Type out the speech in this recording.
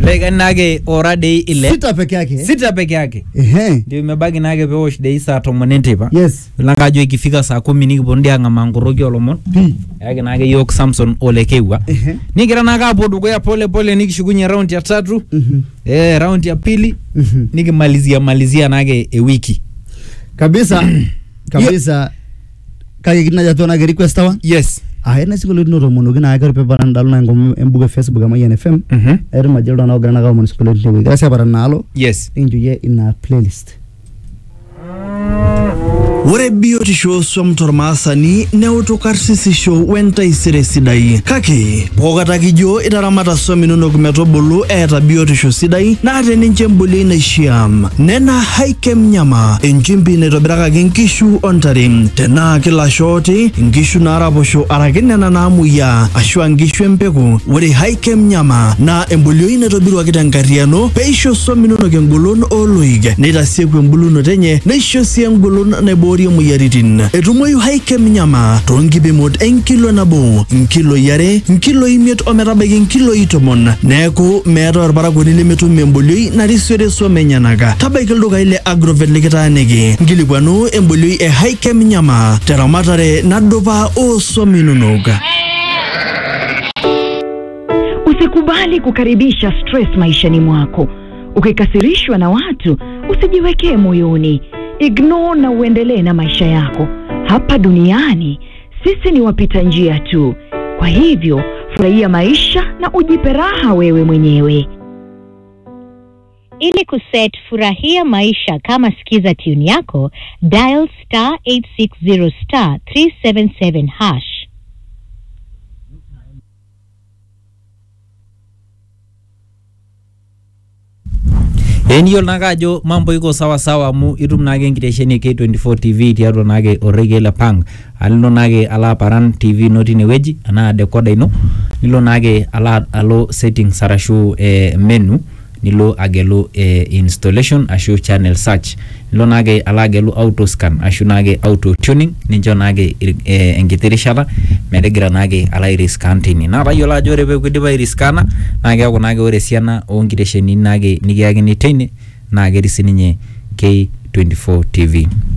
Like nage ora day ile. Sita peke yake. Ndio imebaki nage pe wash day saa 10 Yes. Langa jo ikifika saa 10 nikibondia ngama ngoroki olomon. Yake nage yok Samson Olekewa. Nigira naga hapo dugo pole pole nikishugunye round ya 3. Round ya pili. Nikimalizia nage wiki. Kabisa. Kage kinaja to nage request wa? Yes. Ena sikolo no romono gina agar pe baran dal na ngom embuga Facebook ama NFM. Majelo na ogana ga municipal level. Gracias para nalo. Yes. Enjoy in a playlist. Ore biotisho somtormasani neutokarsisisho wenta isire sidai kake pokata kijo itaramata sominonok metobulu eeta biotisho sidai na teninche mbuli naishiam nena haikem nyama enchimbi naitobirakaki nkishu ontare tena kila shoti nkishu naraposho araki nena naamuya ashua nkishu empeku ore haikem nyama na embulio naitobiruaki tenkariano peisho sominonok engolon oloik neitasieku embulunoto enye neisho sii engolon naiboorie moyiaritin etumoyu haikem nyama toonkipimot enkilo nabo nkilo yare nkilo imiet ometabaiki nkilo 10 neeku meeta orparakuoni lemetum embolioi narisiore swam enyenak tabaiki ildukai le Agrovet likitaaniki nkilikuanu embolioi e haikem nyama teramatare nadupa oswam inonok. Usikubali kukaribisha stress maishani mwako. Ukikasirishwa na watu, usijiwekee moyoni. Ignore na uendelee na maisha yako. Hapa duniani, sisi ni wapita njia tu. Kwa hivyo, furahia maisha na ujipe raha wewe mwenyewe. Ili kuset furahia maisha kama sikiza tune yako, dial *860*377#. Enio nagajo mambo iko sawa sawa mu itum nage nkitesheni K24 TV tiato nage orege la pang alino nage ala paran TV noti ne weji ana decoder ino nilo nage ala alo setting sarashu menu nilo agelu installation ashu channel search nilo nage ala agelu auto scan ashu nage auto tuning ninjo nage engitirishata medegira nage ala iriscan tini na bayola jore be kudiba iriskana nage ako nage ore siana o nkitesheni nage nigiagini tene nage risininye K24 TV.